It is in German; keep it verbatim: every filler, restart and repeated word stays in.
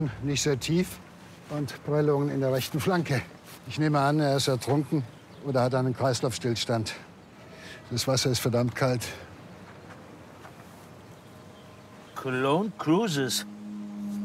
nicht sehr tief und Prellungen in der rechten Flanke. Ich nehme an, er ist ertrunken oder hat einen Kreislaufstillstand. Das Wasser ist verdammt kalt. Cologne Cruises.